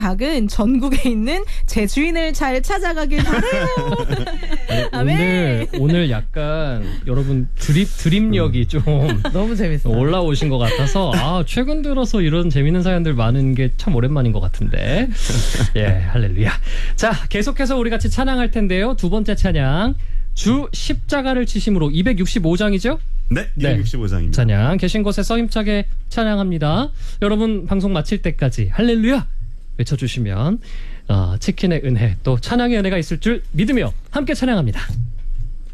닭은 전국에 있는 제 주인을 잘 찾아가길 바래요. 오늘 약간 여러분 드립력이 좀 너무 재밌어요. 올라오신 것 같아서 최근 들어서 이런 재밌는 사연들 많은 게 참 오랜만인 것 같은데. 예, 할렐루야. 자, 계속해서 우리 같이 찬양할 텐데요. 두 번째 찬양, 주 십자가를 지심으로 265장이죠? 네, 265장입니다. 찬양 계신 곳에서 힘차게 찬양합니다. 여러분 방송 마칠 때까지 할렐루야 외쳐주시면 치킨의 은혜 또 찬양의 은혜가 있을 줄 믿으며 함께 찬양합니다.